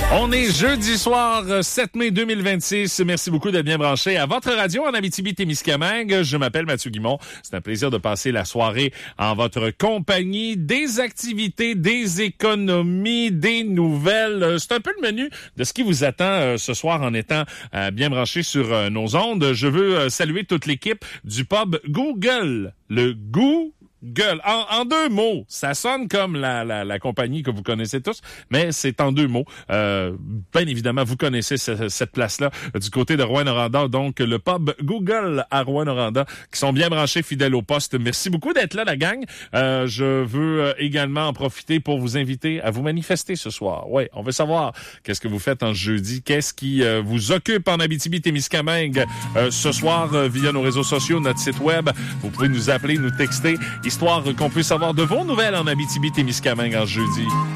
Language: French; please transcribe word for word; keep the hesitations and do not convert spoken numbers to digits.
On est jeudi soir, sept mai deux mille vingt-six. Merci beaucoup d'être bien branché à votre radio en Abitibi-Témiscamingue. Je m'appelle Mathieu Guimond. C'est un plaisir de passer la soirée en votre compagnie. Des activités, des économies, des nouvelles. C'est un peu le menu de ce qui vous attend euh, ce soir en étant euh, bien branché sur euh, nos ondes. Je veux euh, saluer toute l'équipe du pub Google. Le goût Gueule. En, en deux mots, ça sonne comme la, la, la compagnie que vous connaissez tous, mais c'est en deux mots. Euh, bien évidemment, vous connaissez ce, cette place-là du côté de Rouyn-Noranda, donc le pub Google à Rouyn-Noranda, qui sont bien branchés, fidèles au poste. Merci beaucoup d'être là, la gang. Euh, je veux également en profiter pour vous inviter à vous manifester ce soir. Oui, on veut savoir qu'est-ce que vous faites en jeudi, qu'est-ce qui euh, vous occupe en Abitibi-Témiscamingue euh, ce soir euh, via nos réseaux sociaux, notre site web. Vous pouvez nous appeler, nous texter, histoire qu'on puisse avoir de vos nouvelles en Abitibi-Témiscamingue en jeudi.